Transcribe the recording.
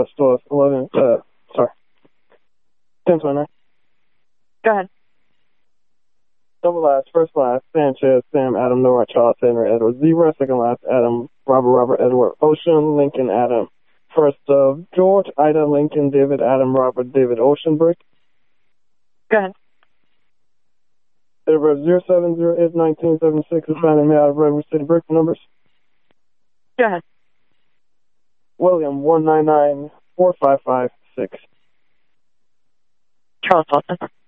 stores 11, sorry, 1029. Go ahead. Double last, first last, Sanchez, Sam, Adam, Nora, Charles, Henry, Edward, Zebra. Second last, Adam, Robert, Edward, Ocean, Lincoln, Adam. First of George, Ida, Lincoln, David, Adam, Robert, David, Ocean, Brick. Go ahead. Edward 0708-1976 is found in me out of Redwood City Brick numbers. Go ahead. William 1994556. Charles Wilson.